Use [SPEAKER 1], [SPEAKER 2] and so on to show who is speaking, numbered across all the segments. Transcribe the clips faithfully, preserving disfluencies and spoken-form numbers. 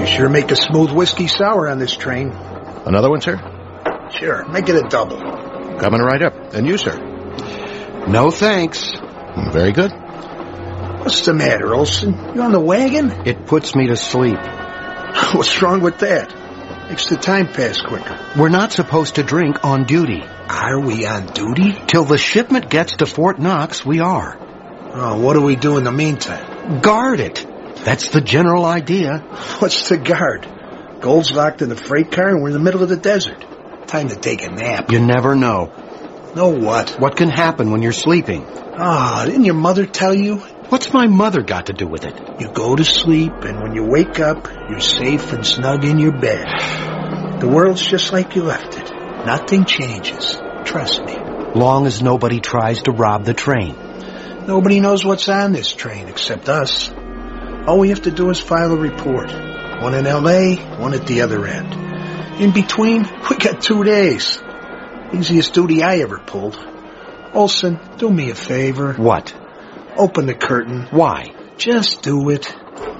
[SPEAKER 1] sure make a smooth whiskey sour on this train.
[SPEAKER 2] Another one, sir?
[SPEAKER 1] Sure, make it a double.
[SPEAKER 2] Coming right up. And you, sir?
[SPEAKER 3] No thanks.
[SPEAKER 2] Very good.
[SPEAKER 1] What's the matter, Olson? You on the wagon?
[SPEAKER 3] It puts me to sleep.
[SPEAKER 1] What's wrong with that? Makes the time pass quicker.
[SPEAKER 3] We're not supposed to drink on duty.
[SPEAKER 1] Are we on duty?
[SPEAKER 3] Till the shipment gets to Fort Knox, we are.
[SPEAKER 1] Oh, what do we do in the meantime?
[SPEAKER 3] Guard it. That's the general idea.
[SPEAKER 1] What's to guard? Gold's locked in the freight car and we're in the middle of the desert. Time to take a nap.
[SPEAKER 3] You never know.
[SPEAKER 1] Know what?
[SPEAKER 3] What can happen when you're sleeping?
[SPEAKER 1] Ah, oh, didn't your mother tell you?
[SPEAKER 3] What's my mother got to do with it?
[SPEAKER 1] You go to sleep, and when you wake up, you're safe and snug in your bed. The world's just like you left it. Nothing changes. Trust me.
[SPEAKER 3] Long as nobody tries to rob the train.
[SPEAKER 1] Nobody knows what's on this train except us. All we have to do is file a report. One in L A, one at the other end. In between, we got two days. Easiest duty I ever pulled. Olson, do me a favor.
[SPEAKER 3] What?
[SPEAKER 1] Open the curtain.
[SPEAKER 3] Why?
[SPEAKER 1] Just do it.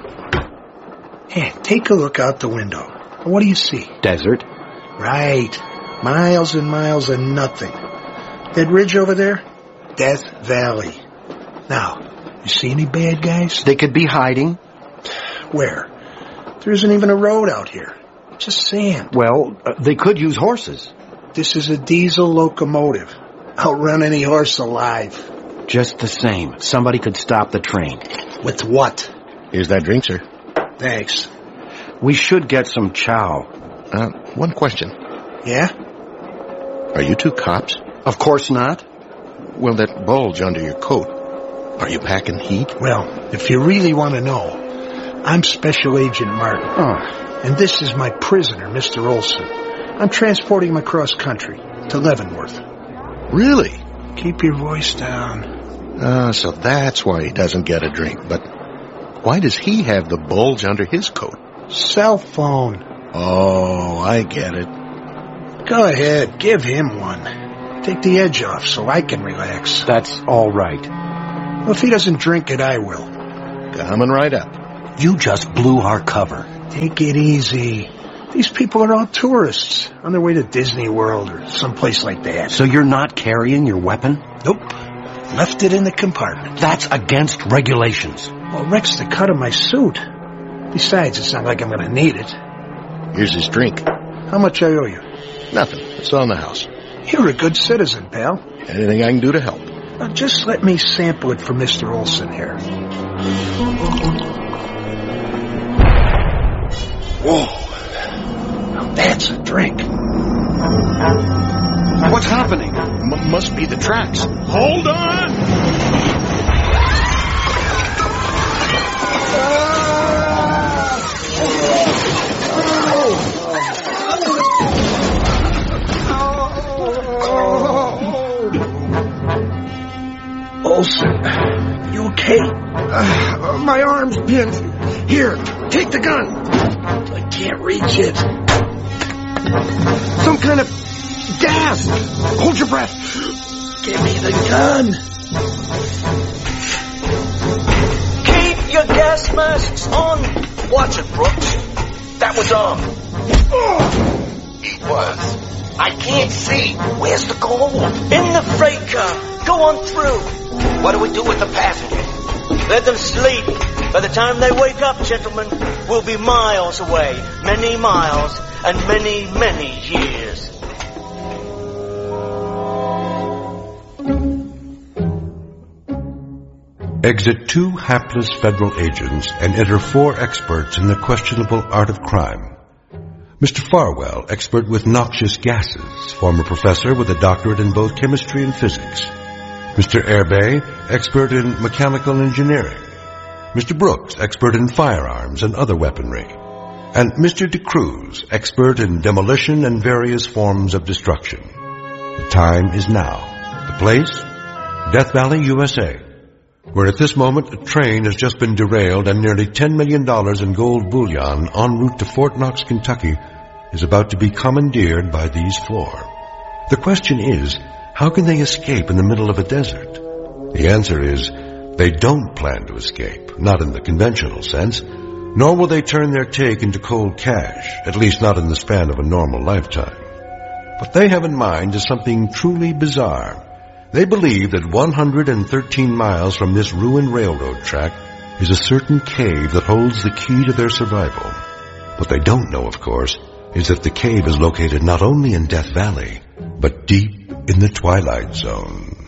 [SPEAKER 1] Hey, take a look out the window. What do you see?
[SPEAKER 3] Desert.
[SPEAKER 1] Right. Miles and miles of nothing. That ridge over there? Death Valley. Now, you see any bad guys?
[SPEAKER 3] They could be hiding.
[SPEAKER 1] Where? There isn't even a road out here. Just sand.
[SPEAKER 3] Well, uh, they could use horses.
[SPEAKER 1] This is a diesel locomotive. Outrun any horse alive.
[SPEAKER 3] Just the same, somebody could stop the train.
[SPEAKER 1] With what?
[SPEAKER 2] Here's that drink, sir.
[SPEAKER 1] Thanks.
[SPEAKER 3] We should get some chow.
[SPEAKER 2] Uh, one question.
[SPEAKER 1] Yeah?
[SPEAKER 2] Are you two cops?
[SPEAKER 3] Of course not.
[SPEAKER 2] Well, that bulge under your coat, are you packing heat?
[SPEAKER 1] Well, if you really want to know, I'm Special Agent Martin.
[SPEAKER 3] Oh.
[SPEAKER 1] And this is my prisoner, Mister Olson. I'm transporting him across country to Leavenworth.
[SPEAKER 2] Really?
[SPEAKER 1] Keep your voice down.
[SPEAKER 2] Ah, uh, so that's why he doesn't get a drink. But why does he have the bulge under his coat?
[SPEAKER 1] Cell phone.
[SPEAKER 2] Oh, I get it.
[SPEAKER 1] Go ahead, give him one. Take the edge off so I can relax.
[SPEAKER 3] That's all right.
[SPEAKER 1] Well, if he doesn't drink it, I will.
[SPEAKER 2] Coming right up.
[SPEAKER 3] You just blew our cover.
[SPEAKER 1] Take it easy. These people are all tourists on their way to Disney World or someplace like that.
[SPEAKER 3] So you're not carrying your weapon?
[SPEAKER 1] Nope. Left it in the compartment.
[SPEAKER 3] That's against regulations.
[SPEAKER 1] Well, Rex the cut of my suit. Besides, it's not like I'm going to need it.
[SPEAKER 2] Here's his drink.
[SPEAKER 1] How much I owe you?
[SPEAKER 2] Nothing. It's on the house.
[SPEAKER 1] You're a good citizen, pal.
[SPEAKER 2] Anything I can do to help.
[SPEAKER 1] Now, just let me sample it for Mister Olson here. Whoa. Now that's a drink.
[SPEAKER 3] What's happening?
[SPEAKER 2] M- must be the tracks. Hold on!
[SPEAKER 1] Olson, you okay?
[SPEAKER 3] Uh, my arm's pinned. Here, take the gun.
[SPEAKER 1] I can't reach it.
[SPEAKER 3] Some kind of gas. Hold your breath.
[SPEAKER 1] Give me the gun.
[SPEAKER 4] Keep your gas masks on. Watch it, Brooks. That was on. It was. I can't see. Where's the gold? In the freight car. Go on through. What do we do with the passengers? Let them sleep. By the time they wake up, gentlemen, we'll be miles away. Many miles and many, many years.
[SPEAKER 5] Exit two hapless federal agents and enter four experts in the questionable art of crime. Mister Farwell, expert with noxious gases, former professor with a doctorate in both chemistry and physics. Mister Airbay, expert in mechanical engineering. Mister Brooks, expert in firearms and other weaponry. And Mister DeCruz, expert in demolition and various forms of destruction. The time is now. The place? Death Valley, U S A, where at this moment a train has just been derailed and nearly ten million dollars in gold bullion en route to Fort Knox, Kentucky, is about to be commandeered by these four. The question is, how can they escape in the middle of a desert? The answer is, they don't plan to escape, not in the conventional sense, Nor will they turn their take into cold cash, at least not in the span of a normal lifetime. What they have in mind is something truly bizarre. They believe that one hundred thirteen miles from this ruined railroad track is a certain cave that holds the key to their survival. What they don't know, of course, is that the cave is located not only in Death Valley, but deep in the Twilight Zone.